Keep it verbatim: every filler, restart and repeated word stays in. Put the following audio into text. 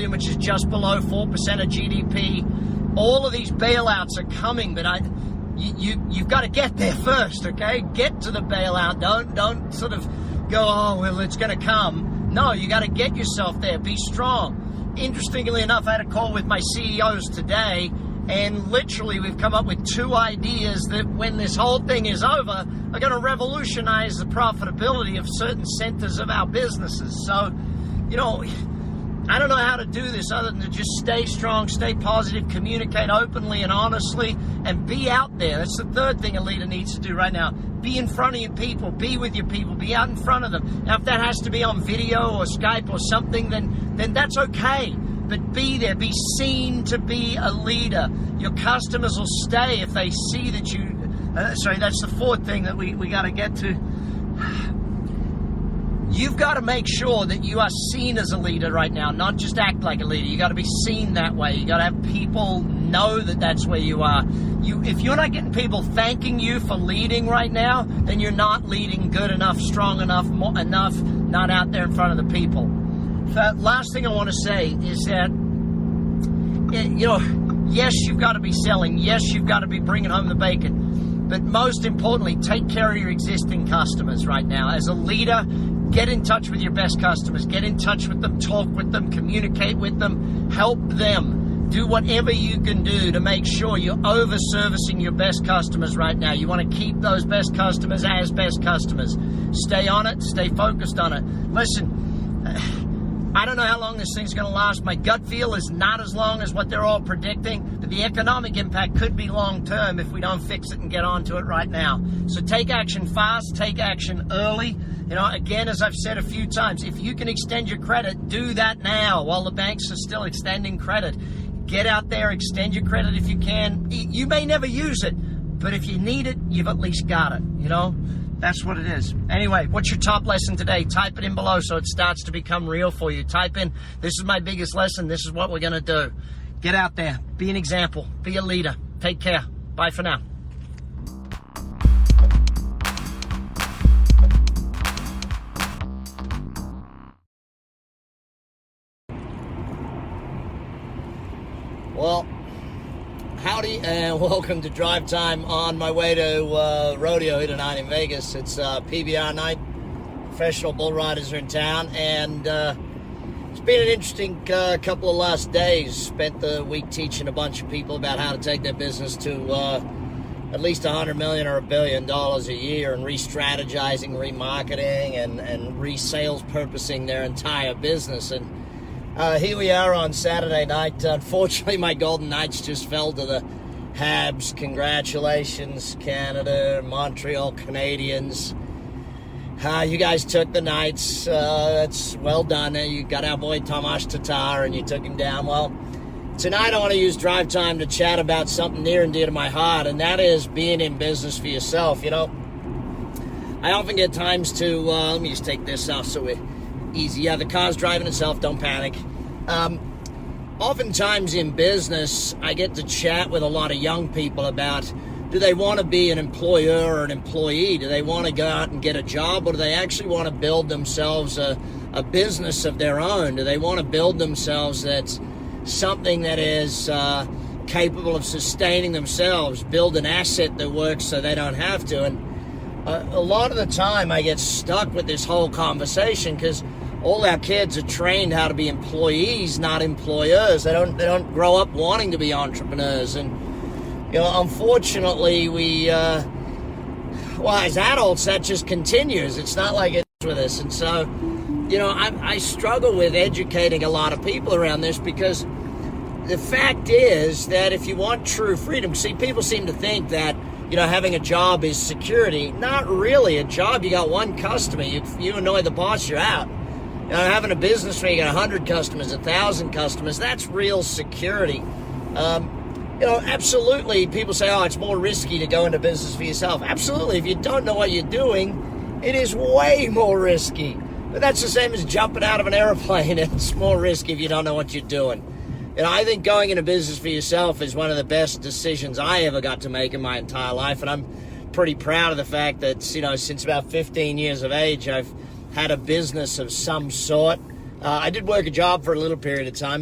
billion, which is just below four percent of G D P. All of these bailouts are coming, but I, you, you, you've got to get there first, okay? Get to the bailout. Don't, don't sort of go, oh, well, it's going to come. No, you got to get yourself there. Be strong. Interestingly enough, I had a call with my C E Os today, and literally we've come up with two ideas that when this whole thing is over are going to revolutionize the profitability of certain centers of our businesses. So, you know, I don't know how to do this other than to just stay strong, stay positive, communicate openly and honestly, and be out there. That's the third thing a leader needs to do right now. Be in front of your people. Be with your people. Be out in front of them. Now, if that has to be on video or Skype or something, then, then that's okay. But be there. Be seen to be a leader. Your customers will stay if they see that you... Uh, sorry, that's the fourth thing that we, we got to get to. You've got to make sure that you are seen as a leader right now, not just act like a leader. You got to be seen that way. You got to have people know that that's where you are. You, if you're not getting people thanking you for leading right now, then you're not leading good enough, strong enough, more, enough, not out there in front of the people. The last thing I want to say is that, you know, yes, you've got to be selling. Yes, you've got to be bringing home the bacon. But most importantly, take care of your existing customers right now. As a leader, get in touch with your best customers. Get in touch with them, talk with them, communicate with them, help them. Do whatever you can do to make sure you're over-servicing your best customers right now. You want to keep those best customers as best customers. Stay on it. Stay focused on it. Listen, I don't know how long this thing's going to last. My gut feel is not as long as what they're all predicting, but the economic impact could be long-term if we don't fix it and get onto it right now. So take action fast, take action early. You know, again, as I've said a few times, if you can extend your credit, do that now while the banks are still extending credit. Get out there, extend your credit if you can. You may never use it, but if you need it, you've at least got it, you know? That's what it is. Anyway, what's your top lesson today? Type it in below so it starts to become real for you. Type in, this is my biggest lesson. This is what we're going to do. Get out there. Be an example. Be a leader. Take care. Bye for now. Well, howdy and welcome to Drive Time on my way to uh, rodeo here tonight in Vegas. It's uh, P B R night. Professional bull riders are in town, and uh, it's been an interesting uh, couple of last days. Spent the week teaching a bunch of people about how to take their business to uh, at least one hundred million dollars or a billion dollars a year, and re-strategizing, remarketing, and, and re-sales purposing their entire business. And Uh, here we are on Saturday night. Unfortunately, my Golden Knights just fell to the Habs. Congratulations, Canada, Montreal Canadiens. Uh, you guys took the Knights. Uh, that's well done. You got our boy Tomas Tatar, and you took him down. Well, tonight I want to use Drive Time to chat about something near and dear to my heart, and that is being in business for yourself. You know, I often get times to, uh, let me just take this off so we're easy. Yeah, the car's driving itself. Don't panic. Um, oftentimes in business, I get to chat with a lot of young people about, do they want to be an employer or an employee? Do they want to go out and get a job, or do they actually want to build themselves a, a business of their own? Do they want to build themselves that's something that is uh, capable of sustaining themselves, build an asset that works so they don't have to? And uh, a lot of the time I get stuck with this whole conversation because all our kids are trained how to be employees, not employers. They don't they don't grow up wanting to be entrepreneurs. And, you know, unfortunately, we, uh, well, as adults, that just continues. It's not like it's with us. And so, you know, I, I struggle with educating a lot of people around this, because the fact is that if you want true freedom, see, people seem to think that, you know, having a job is security. Not really. A job, you got one customer. You, you annoy the boss, you're out. You know, having a business where you got one hundred customers, one thousand customers, that's real security. Um, you know, absolutely, people say, oh, it's more risky to go into business for yourself. Absolutely. If you don't know what you're doing, it is way more risky. But that's the same as jumping out of an airplane. It's more risky if you don't know what you're doing. You know, I think going into business for yourself is one of the best decisions I ever got to make in my entire life. And I'm pretty proud of the fact that, you know, since about fifteen years of age, I've had a business of some sort. Uh, I did work a job for a little period of time.